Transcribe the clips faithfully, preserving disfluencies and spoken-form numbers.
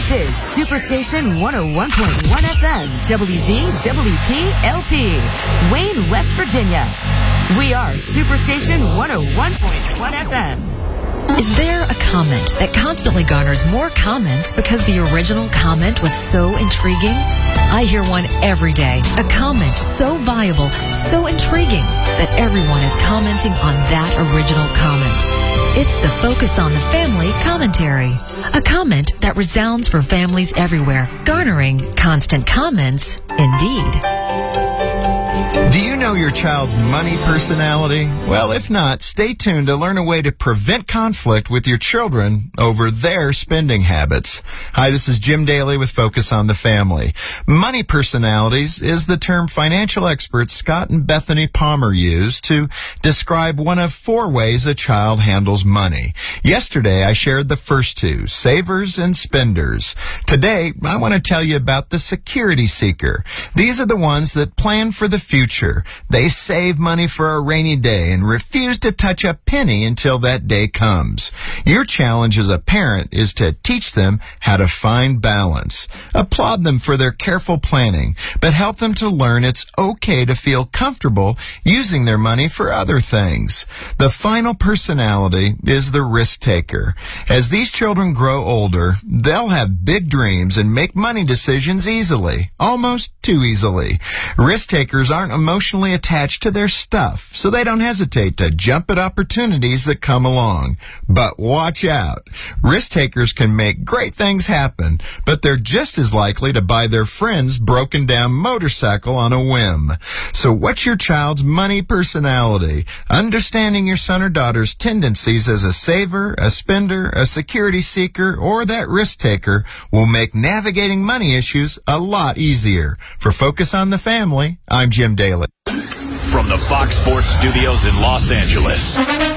This is Superstation one oh one point one F M, W V W P L P, Wayne, West Virginia. We are Superstation one oh one point one F M. Is there a comment that constantly garners more comments because the original comment was so intriguing? I hear one every day. A comment so viable, so intriguing, that everyone is commenting on that original comment. It's the Focus on the Family commentary. A comment that resounds for families everywhere, garnering constant comments indeed. Do you know your child's money personality? Well, if not, stay tuned to learn a way to prevent conflict with your children over their spending habits. Hi, this is Jim Daly with Focus on the Family. Money personalities is the term financial experts Scott and Bethany Palmer use to describe one of four ways a child handles money. Yesterday, I shared the first two, savers and spenders. Today, I want to tell you about the security seeker. These are the ones that plan for the future. They save money for a rainy day and refuse to touch a penny until that day comes. Your challenge as a parent is to teach them how to find balance. Applaud them for their careful planning, but help them to learn it's okay to feel comfortable using their money for other things. The final personality is the risk taker. As these children grow older, they'll have big dreams and make money decisions easily, almost too easily. Risk takers aren't emotionally attached to their stuff, so they don't hesitate to jump at opportunities that come along. But watch out. Risk takers can make great things happen, but they're just as likely to buy their friend's broken down motorcycle on a whim. So what's your child's money personality? Understanding your son or daughter's tendencies as a saver, a spender, a security seeker, or that risk taker will make navigating money issues a lot easier. For Focus on the Family, I'm Jim Daly. From the Fox Sports Studios in Los Angeles,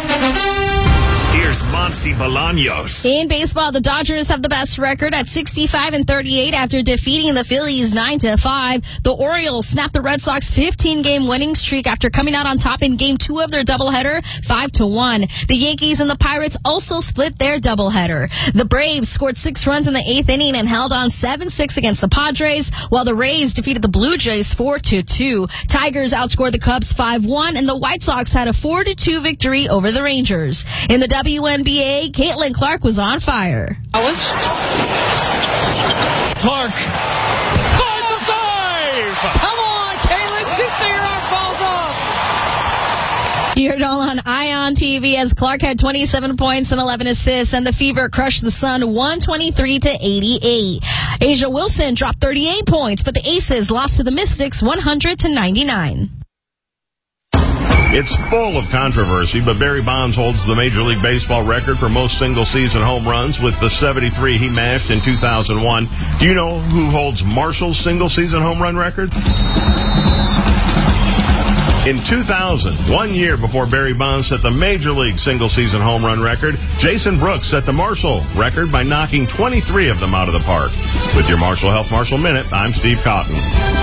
here's Monty Bolaños. In baseball, the Dodgers have the best record at sixty-five and thirty-eight after defeating the Phillies nine to five. The Orioles snapped the Red Sox fifteen-game winning streak after coming out on top in Game two of their doubleheader, five to one. The Yankees and the Pirates also split their doubleheader. The Braves scored six runs in the eighth inning and held on seven six against the Padres, while the Rays defeated the Blue Jays four to two. Tigers outscored the Cubs five one, and the White Sox had a four to two victory over the Rangers. In the W N B A, Caitlin Clark was on fire. Clark. Five for five! Come on, Caitlin, shoot till your arm falls off! You heard it all on Ion T V as Clark had twenty-seven points and eleven assists, and the Fever crushed the Sun one twenty-three to eighty-eight. Asia Wilson dropped thirty-eight points, but the Aces lost to the Mystics one hundred to ninety-nine. It's full of controversy, but Barry Bonds holds the Major League Baseball record for most single-season home runs with the seventy-three he mashed in two thousand one. Do you know who holds Marshall's single-season home run record? In two thousand, one year before Barry Bonds set the Major League single-season home run record, Jason Brooks set the Marshall record by knocking twenty-three of them out of the park. With your Marshall Health Marshall Minute, I'm Steve Cotton.